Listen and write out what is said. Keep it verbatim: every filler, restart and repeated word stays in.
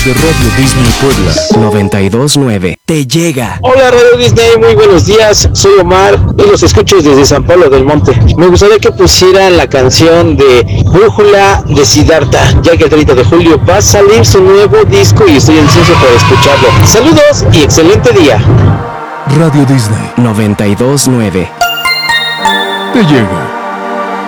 de Radio Disney Puebla noventa y dos punto nueve te llega. Hola Radio Disney, muy buenos días, soy Omar y los escucho desde San Pablo del Monte. Me gustaría que pusieran la canción de Brújula de Siddhartha, ya que el treinta de julio va a salir su nuevo disco y estoy ansioso por escucharlo. Saludos y excelente día. Radio Disney noventa y dos punto nueve te llega.